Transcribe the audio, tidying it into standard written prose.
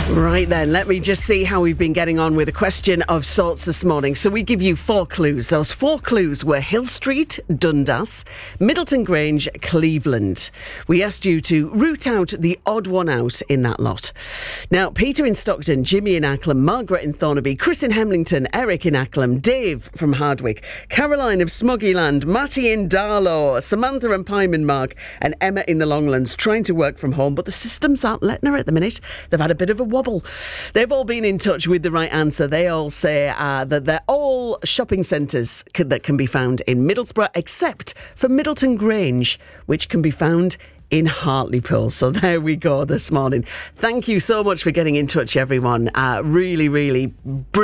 Right then, let me just see how we've been getting on with a question of sorts this morning. So we give you 4 clues. Those 4 clues were Hill Street, Dundas, Middleton Grange, Cleveland. We asked you to root out the odd one out in that lot. Now, Peter in Stockton, Jimmy in Acklam, Margaret in Thornaby, Chris in Hemlington, Eric in Acklam, Dave from Hardwick, Caroline of Smoggyland, Matty in Darlaw, Samantha and Pymanmark, and Emma in the Longlands trying to work from home, but the systems aren't letting her at the minute. They've had a bit of a wobble. They've all been in touch with the right answer. They all say that they're all shopping centres that can be found in Middlesbrough, except for Middleton Grange, which can be found in Hartlepool. So there we go this morning. Thank you so much for getting in touch, everyone. Really, really brilliant.